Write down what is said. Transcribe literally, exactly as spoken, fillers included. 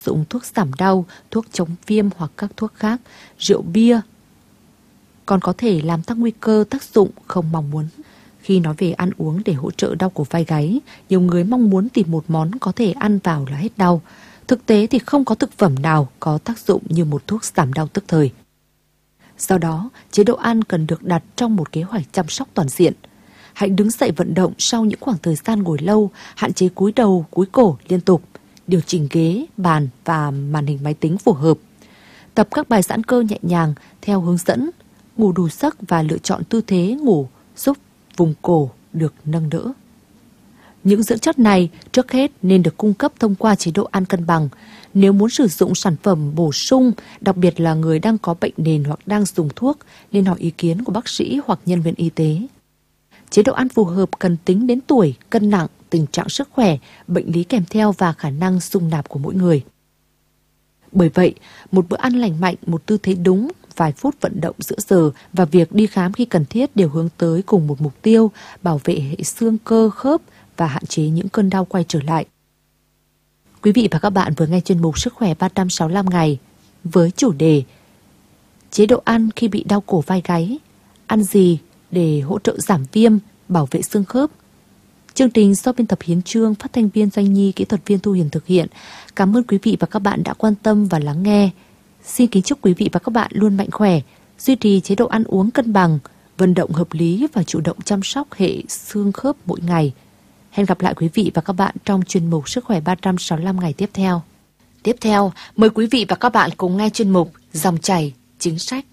dụng thuốc giảm đau, thuốc chống viêm hoặc các thuốc khác. Rượu bia còn có thể làm tăng nguy cơ tác dụng không mong muốn. Khi nói về ăn uống để hỗ trợ đau cổ vai gáy, nhiều người mong muốn tìm một món có thể ăn vào là hết đau. Thực tế thì không có thực phẩm nào có tác dụng như một thuốc giảm đau tức thời. Do đó, chế độ ăn cần được đặt trong một kế hoạch chăm sóc toàn diện. Hãy đứng dậy vận động sau những khoảng thời gian ngồi lâu, hạn chế cúi đầu, cúi cổ liên tục, điều chỉnh ghế, bàn và màn hình máy tính phù hợp. Tập các bài giãn cơ nhẹ nhàng theo hướng dẫn, ngủ đủ giấc và lựa chọn tư thế ngủ giúp vùng cổ được nâng đỡ. Những dưỡng chất này trước hết nên được cung cấp thông qua chế độ ăn cân bằng. Nếu muốn sử dụng sản phẩm bổ sung, đặc biệt là người đang có bệnh nền hoặc đang dùng thuốc, nên hỏi ý kiến của bác sĩ hoặc nhân viên y tế. Chế độ ăn phù hợp cần tính đến tuổi, cân nặng, tình trạng sức khỏe, bệnh lý kèm theo và khả năng dung nạp của mỗi người. Bởi vậy, một bữa ăn lành mạnh, một tư thế đúng, vài phút vận động giữa giờ và việc đi khám khi cần thiết đều hướng tới cùng một mục tiêu, bảo vệ hệ xương cơ khớp và hạn chế những cơn đau quay trở lại. Quý vị và các bạn vừa nghe chuyên mục Sức khỏe ba trăm sáu mươi lăm ngày với chủ đề chế độ ăn khi bị đau cổ vai gáy, ăn gì để hỗ trợ giảm viêm, bảo vệ xương khớp. Chương trình do biên tập Hiến Trương, phát thanh viên Doanh Nhi, kỹ thuật viên Thu Hiền thực hiện. Cảm ơn quý vị và các bạn đã quan tâm và lắng nghe. Xin kính chúc quý vị và các bạn luôn mạnh khỏe, duy trì chế độ ăn uống cân bằng, vận động hợp lý và chủ động chăm sóc hệ xương khớp mỗi ngày. Hẹn gặp lại quý vị và các bạn trong chuyên mục Sức khỏe ba trăm sáu mươi lăm ngày tiếp theo. Tiếp theo, mời quý vị và các bạn cùng nghe chuyên mục Dòng chảy chính sách.